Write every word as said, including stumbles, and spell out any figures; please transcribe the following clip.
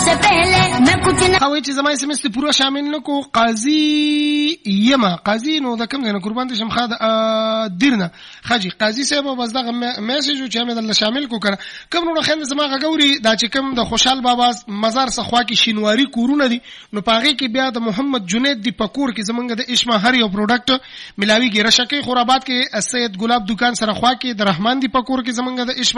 से पहले मैं कुछ न خو چې زما اسمس ته پورا شامل نکو قاضي یما قاضي نو د کوم ځای نه قربان دي شم خاله دیرنه خاجي قاضي صاحب بس دغه میسج چې مې دل شامل کو کړ کوم نو خل زما غوري دا چې کوم د خوشحال بابا مزار سخوا کې شینواری کورونه دي نو پاغه کې بیا د محمد جنید دی پکور کې زمونږ د اشما هر یو پروډکټ ملاوي کې رشکه خرابات کې سید ګلاب دکان سره خوا کې د رحمان دی پکور کې زمونږ د اشما